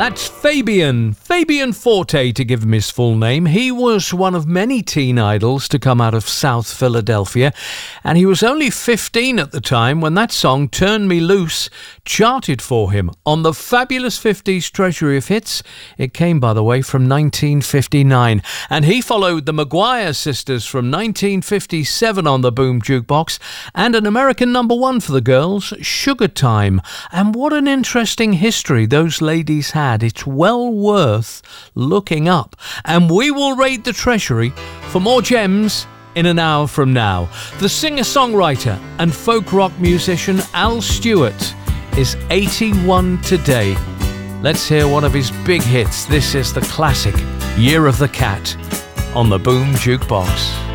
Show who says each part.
Speaker 1: That's Fabian Forte, to give him his full name. He was one of many teen idols to come out of South Philadelphia, and he was only 15 at the time when that song, Turn Me Loose, charted for him on the fabulous 50s Treasury of Hits. It came, by the way, from 1959, and he followed the Maguire Sisters from 1957 on the Boom Jukebox, and an American #1 for the girls, Sugar Time. And what an interesting history those ladies had. It's well worth looking up. And we will raid the treasury for more gems in an hour from now. The singer-songwriter and folk rock musician Al Stewart is 81 today. Let's hear one of his big hits. This is the classic Year of the Cat on the Boom Jukebox.